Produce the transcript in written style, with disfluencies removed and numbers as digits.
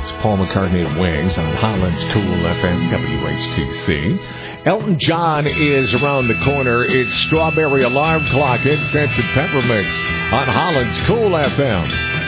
Paul McCartney and Wings on Holland's Cool FM WHTC. Elton John is around the corner. It's Strawberry Alarm Clock, Incense and Peppermints on Holland's Cool FM.